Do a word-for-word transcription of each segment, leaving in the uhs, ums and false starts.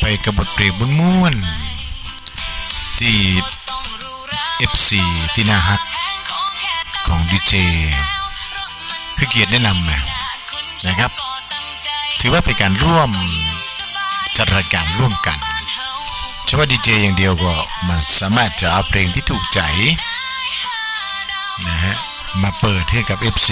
กับบทเพลงม้วนๆที่ เอฟ ซี ที่น่าฮักของดีเจคือเกียรติแนะนำมานะครับถือว่าเป็นการร่วมจัดรายการร่วมกันเฉพาะดีเจอย่างเดียวก็มันสามารถจะเอาเพลงที่ถูกใจนะฮะมาเปิดให้กับ เอฟ ซี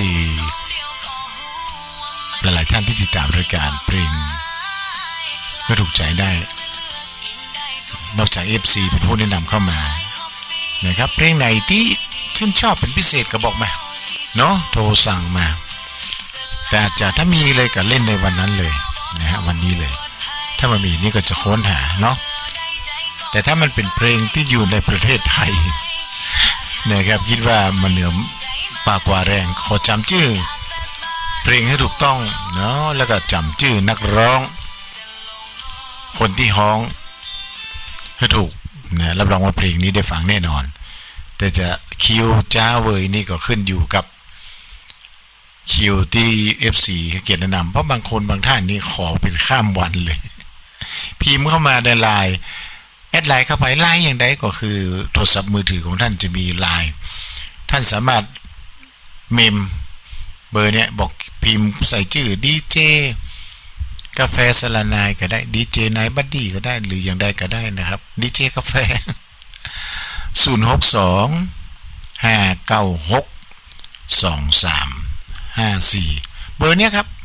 หลายๆท่านที่ติดตามรายการเพลงไม่ถูกใจได้นอกจาก เอฟ ซี เป็นผู้แนะนำเข้ามานะครับเพลงไหนที่ชื่นชอบเป็นพิเศษก็บอกมาเนาะโทรสั่งมาแต่อาจจะถ้ามีเลยก็เล่นในวันนั้นเลยนะฮะวันนี้เลยถ้ามันมีนี่ก็จะค้นหาเนาะแต่ถ้ามันเป็นเพลงที่อยู่ในประเทศไทยนะครับคิดว่ามันเหนือปากกว่าแรงขอจำชื่อเพลงให้ถูกต้องเนาะแล้วก็จำชื่อนักร้องคนที่ฮ้องให้ถูกนะรับรองว่าเพลงนี้ได้ฟังแน่นอนแต่จะคิวจ้าเวยนี่ก็ขึ้นอยู่กับคิวที่ เอฟ ซี เกียรติแนะนำเพราะบางคนบางท่านนี่ขอเป็นข้ามวันเลยพิมพ์เข้ามาในไลน์แอดไลน์เข้าไปไลน์อย่างใดก็คือโทรศัพท์มือถือของท่านจะมีไลน์ท่านสามารถเมมเบอร์เนี้ยบอกพิมพ์ใส่ชื่อดีเจกาแฟสลานายก็ได้ดีเจนายบัดดี้ก็ได้หรืออย่างใดก็ได้นะครับดีเจกาแฟศูนย์ หก สอง ห้า เก้า หก สอง สาม ห้า สี่เบอร์เนี้ยครับ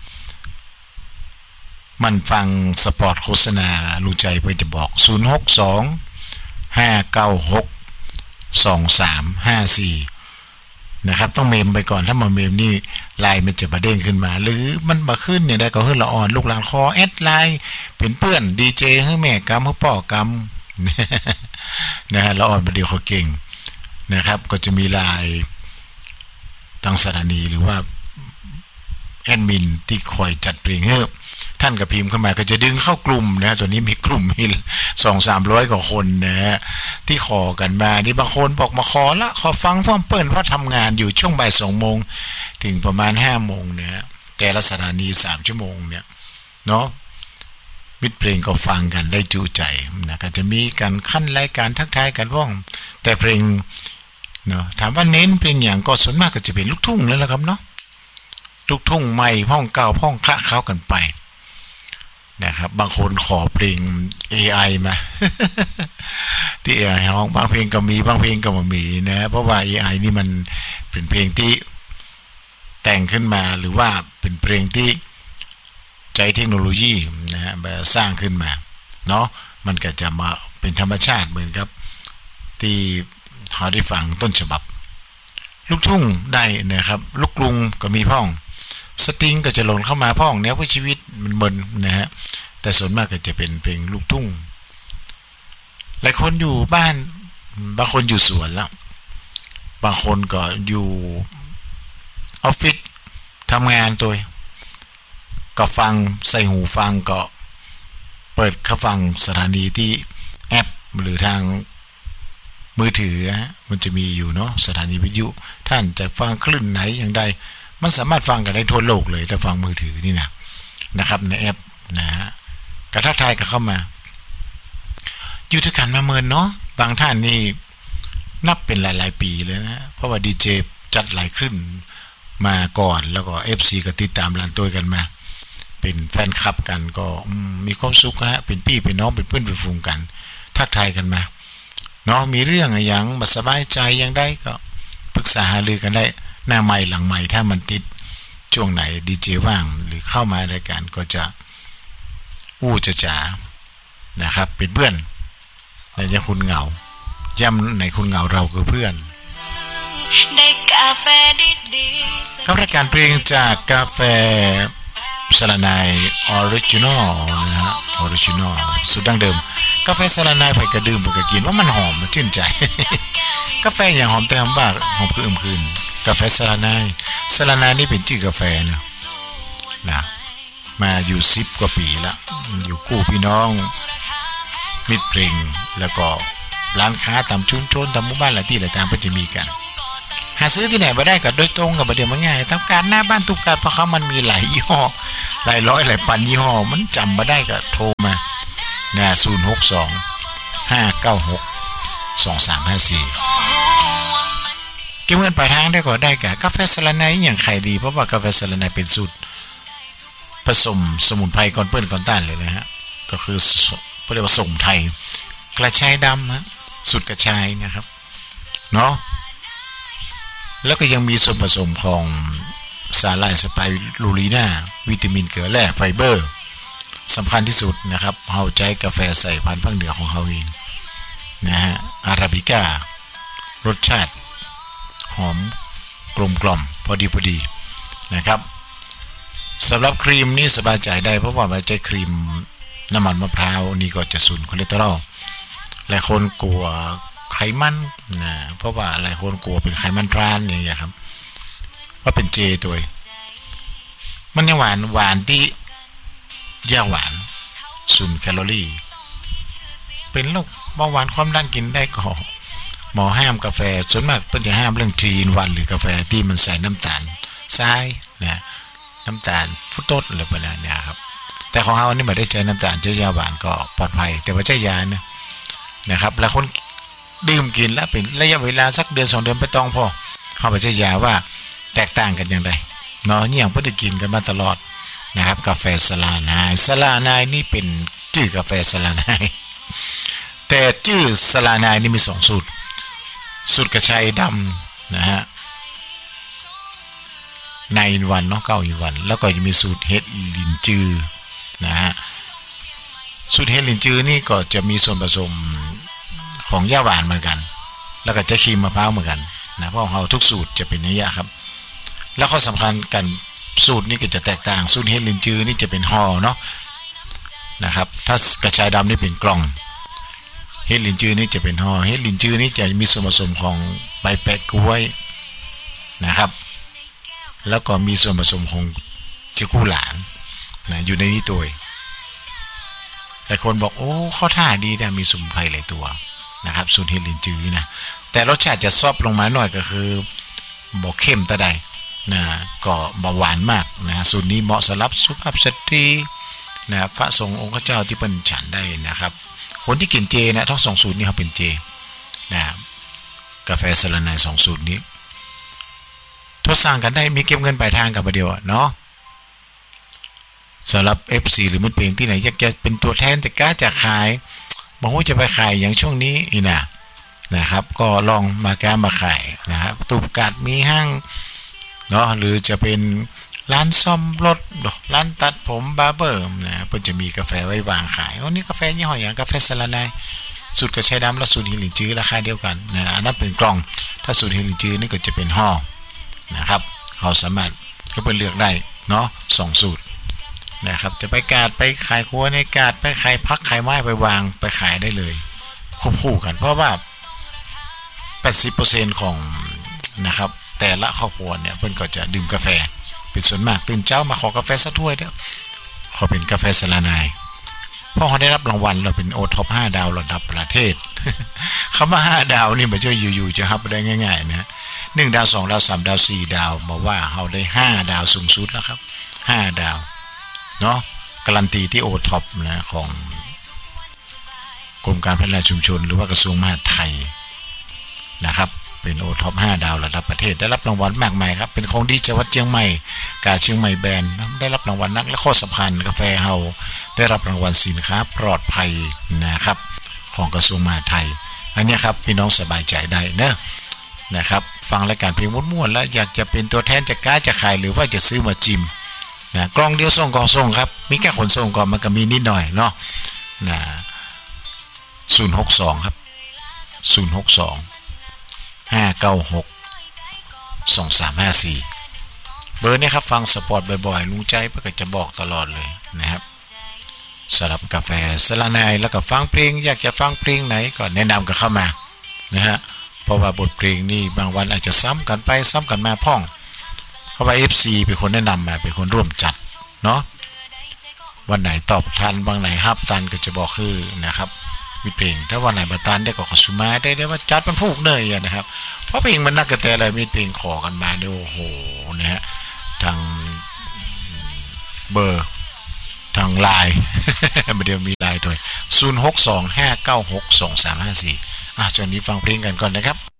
มันฟังสปอร์ตโฆษณารู้ใจเพื่อจะบอกศูนย์ หก สอง ห้า เก้า หก สอง สาม ห้า สี่นะครับต้องเมมไปก่อนถ้ามาเมมนี่ไลน์มันจะมาเด้งขึ้นมาหรือมันมาขึ้นเนี่ยได้ก็ขึ้นละอ่อนลูกหลานคอแอดไลน์เป็นเพื่อนดีเจให้แม่กำให้พ่อกำนะฮะละอ่อนประเดี๋ยวเขาเก่งนะครับก็จะมีไลน์ทางสถานีหรือว่าแอดมินที่คอยจัดเพลงให้ท่านกับพิมพ์เข้ามาก็จะดึงเข้ากลุ่มนะตัวนี้มีกลุ่มมีสองสามร้อยกว่าคนนะฮะที่ขอกันมาที่บางคนบอกมาขอละขอฟังฟ้องเปิ้ลเพราะทำงานอยู่ช่วงบ่ายสองโมงถึงประมาณห้าโมงเนี่ยแต่ละสถานีสามชั่วโมงเนี่ยเนาะมิตรเพลงก็ฟังกันได้จุใจนะก็จะมีการขั้นรายการทักทายกันว่องแต่เพลงเนาะถามว่าเน้นเพลงอย่างก็ส่วนมากก็จะเป็นลูกทุ่งแล้วล่ะครับเนาะลูกทุ่งใหม่ห้องเก่าห้องคละเคล้ากันไปนะครับบางคนขอเพลง เอ ไอ มาที่ เอ ไอ ห้องบางเพลงก็มีบางเพลงก็ไม่มีนะเพราะว่า เอ ไอ นี่มันเป็นเพลงที่แต่งขึ้นมาหรือว่าเป็นเพลงที่ใจเทคโนโลยีนะฮะแบบสร้างขึ้นมาเนาะมันก็จะมาเป็นธรรมชาติเหมือนกับที่เขาได้ฟังต้นฉบับลูกทุ่งได้นะครับลูกกรุงก็มีพ่องสตริงก็จะหล่นเข้ามาพ่องแนวชีวิตมันมึนนะฮะแต่ส่วนมากก็จะเป็นเพลงลูกทุ่งหลายคนอยู่บ้านบางคนอยู่สวนแล้วบางคนก็อยู่ออฟฟิศทำงานตัวก็ฟังใส่หูฟังก็เปิดเข้าฟังสถานีที่แอปหรือทางมือถือมันจะมีอยู่เนาะสถานีวิทยุท่านจะฟังคลื่นไหนอย่างใดมันสามารถฟังกันได้ทั่วโลกเลยถ้าฟังมือถือนี่นะนะครับในแอปนะฮะกระทักทายกันเข้ามาอยู่ด้วยกันมาเมินเนาะบางท่านนี่นับเป็นหลายๆปีเลยนะเพราะว่าดีเจจัดหลายคลื่นมาก่อนแล้วก็ เอฟ ซี ก็ติดตามรันตัวกันมาเป็นแฟนคลับกันก็มีความสุขฮะเป็นพี่เป็นน้องเป็นเพื่อนเป็นฝูงกันทักทายกันมาเนาะมีเรื่องอะไรอย่างมาสบายใจยังได้ก็ปรึกษาหารือกันได้หน้าใหม่หลังใหม่ถ้ามันติดช่วงไหนดีเจว่างหรือเข้ามารายการก็จะอู้จะจ๋านะครับเป็นเพื่อนในใจคุณเหงาย้ำในคุณเหงาเราคือเพื่อนได้กาแฟดีๆกับรายการเพลงจากกาแฟสลานายออริจินอลนะฮะออริจินอลสุดดั้งเดิมกาแฟสลานายไปกระดื่มไปกระกินว่ามันหอมมันชื่นใจกาแฟอย่างหอมแต่หอมบ้าหอมคืออึมคืนกาแฟสลานายสลานายนี่เป็นชื่อกาแฟนะนะมาอยู่สิบกว่าปีแล้วอยู่คู่พี่น้องมิตรเพลงแล้วก็ร้านค้าตามชุมชนตามหมู่บ้านหลายที่หลายทางก็จะมีกันหาซื้อที่ไหนมาได้ก็โดยตรงกับประเดี๋ยวมันง่ายตามการหน้าบ้านทุกการเพราะเขามันมีหลายยี่ห้อหลายร้อยหลายพันยี่ห้อมันจำมาได้ก็โทรมานะศูนย์หกสองห้าเก้าหกสองสามห้าสี่เก็บเงินปลายทางได้ก็ได้กับกาแฟสลันไนอย่างไข่ดีเพราะว่ากาแฟสลันไนเป็นสูตรผสมสมุนไพรก่อนเปื้อนก่อนต้านเลยนะฮะก็คือเรียกว่าสมุนไพรกระชายดำฮะสูตรกระชายนะครับเนาะแล้วก็ยังมีส่วนผสมของสาหร่ายสไปรูลีนาวิตามินเกลือแร่ไฟเบอร์สำคัญที่สุดนะครับเฮาใจกาแฟใส่พันธุ์ภาคเหนือของเฮาเองนะฮะอาราบิก้ารสชาติหอมกลมกล่อมพอดีพอดีนะครับสำหรับครีมนี่สบายใจได้เพราะว่ามันใช้ครีมน้ำมันมะพร้าวนี่ก็จะสูญคอเลสเตอรอลหลายคนกลัวไขมันนะเพราะว่าหลายคนกลัวเป็นไขมันทรานอย่างเงี้ยครับว่าเป็นเจตัวมันยังหวานหวานที่ยาหวานศูนย์แคลอรี่เป็นโรคเบาหวานความดันกินได้ก็หมอห้ามกาแฟส่วนมากเพิ่นจะห้ามเรื่องทรีอินวันหรือกาแฟที่มันใส่น้ำตาลทรายนะน้ำตาลฟรุตโตสอะไรประมาณนี้ครับแต่ของเฮานี่ไม่ได้ใช้น้ำตาลใช้ยาหวานก็ปลอดภัยแต่ว่าใช้ยานะนะครับแล้วคนดื่มกินแล้วเป็นระยะเวลาสักเดือนสองเดือนไปต้องพอเฮาไปใช้ยาว่าแตกต่างกันอย่างไรเนาะเนี่ยเพิ่นได้กินกันมาตลอดนะครับกาแฟสลานายสลานายนี่เป็นชื่อกาแฟสลานายแต่ชื่อสลานายนี่มีสองสูตรสูตรกระชายดำนะฮะในวันเนาะเก้าอีวันแล้วก็จะมีสูตรเฮ็ดลินจือนะฮะสูตรเฮ็ดลินจือนี่ก็จะมีส่วนผสมของย่าหวานเหมือนกันแล้วก็จะครีมมะพร้าวเหมือนกันนะเพราะของเราทุกสูตรจะเป็นอย่างนี้ครับแล้วข้อสำคัญกันสูตรนี้ก็จะแตกต่างสูตรเฮ็ดลินจือนี่จะเป็นห่อเนาะนะครับถ้ากระชายดำนี่เป็นกล่องเฮ็ดลินจือนี่จะเป็นห่อเฮ็ดลินจือนี่จะมีส่วนผสมของใบแปะกล้วยนะครับแล้วก็มีส่วนผสมของเจ้ากู้หลานนะอยู่ในนี้ตัวหลายคนบอกโอ้ข้อท่าดีแต่มีสมุนไพรหลายตัวนะครับสูตรเฮ็ดลินจือนะแต่รสชาติจะซอฟลงมาหน่อยก็คือบ่เข้มตะใดนะก็บ่หวานมากนะสูตรนี้เหมาะสำหรับสุภาพสตรีนะพระสงฆ์องค์เจ้าที่เพิ่นฉันได้นะครับคนที่กินเจนะทั้งสองสูตรนี้เขาเป็นเจนะกาแฟสลันไนสองสูตรนี้ทดสร้างกันได้มีเก็บเงินปลายทางกับประเดียวเนาะสำหรับ เอฟ ซี หรือมันเป็นที่ไหนอยากจะเป็นตัวแทนจะกล้าจะขายบางคนจะไปขายอย่างช่วงนี้นี่นะนะครับก็ลองมากล้ามาขายนะครับตูบกัดมีห้างเนาะหรือจะเป็นร้านซ่อมรถร้านตัดผมบาร์เบอร์นะเพิ่นจะมีกาแฟไว้วางขายวันนี้กาแฟยี่ห้ออย่างกาแฟสลันไนสูตรกระชายดำและสูตรเฮลินจื้อราคาเดียวกันนะอันนั้นเป็นกล่องถ้าสูตรเฮลินจื้อนี่ก็จะเป็นห่อนะครับเขาสามารถก็ไปเลือกได้เนาะสองสูตรนะครับจะไปกาดไปขายครัวในกาดไปขายพักขายไม้ไปวางไปขายได้เลยควบคู่กันเพราะว่า แปดสิบเปอร์เซ็นต์ ของนะครับแต่ละครอบครัวเนี่ยเพิ่นก็จะดื่มกาแฟเป็นส่วนมากตื่นเช้ามาขอกาแฟสักถ้วยเด้อขอเป็นกาแฟสลันไนเพราะเขาได้รับรางวัลเราเป็นโอท็อปห้าดาวระดับประเทศคำว่าห้าดาวนี่ไม่ใช่อยู่ๆจะรับได้ง่ายๆนะหนึ่งดาวสองดาวสามดาวสี่ดาวบอกว่าเฮาได้ห้าดาวสูงสุดแล้วครับห้าดาวเนาะการันตีที่โอท็อปนะของกรมการพัฒนาชุมชนหรือว่ากระทรวงมหาดไทยนะครับเป็นโอท็อปห้าดาวระดับประเทศได้รับรางวัลมากมายครับเป็นของดีจังหวัดเชียงใหม่กาเชียงใหม่แบรนด์ได้รับรางวัลนักและข้อสำคัญกาแฟเฮาได้รับรางวัลสินค้าปลอดภัยนะครับของกระทรวงมหาดไทยอันนี้ครับพี่น้องสบายใจได้เนอะนะครับฟังรายการเพลงม่วนๆแล้วอยากจะเป็นตัวแทนจะกล้าจะขายหรือว่าจะซื้อมาจิมนะกล่องเดียวส่งกล่องส่งครับมีแค่ขนส่งก่อนมันก็มีนิดหน่อยเนาะนะศูนย์หกสองครับศูนย์หกสองห้าเก้าหกสองสามห้าสี่เบอร์นี้ครับฟังสปอร์ตบ่อยๆลุงใจเพื่อจะบอกตลอดเลยนะครับสำหรับกาแฟสลันไนแล้วก็ฟังเพลงอยากจะฟังเพลงไหนก็แนะนำกันเข้ามานะฮะเพราะว่าบทเพลงนี่บางวันอาจจะซ้ำกันไปซ้ำกันมาพ่องเพราะว่า เอฟ ซี เป็นคนแนะนำมาเป็นคนร่วมจัดเนาะวันไหนตอบทันบางไหนฮับทันก็จะบอกคือนะครับมีเพลงถ้าวันไหนบัตานได้ก็ขอสุมาได้ได้ว่าจัดมันผูกเนยนะครับเพราะเพลงมันนักกระแตอะไรมีเพลงขอกันมาเนี่ยโอ้โหนะฮะทางเบอร์ทางไลน์มันเดียวมีไลไลน์โดยศูนย์ หก สอง ห้า เก้า หก สอง สาม ห้า สี่อ่ะจนนี้ฟังเพลงกันก่อนนะครับ